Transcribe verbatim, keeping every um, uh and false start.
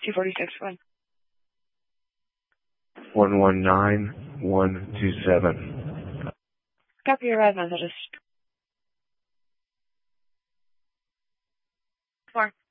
two forty-six, one. one one nine one two seven. Copy your ride messages. Four.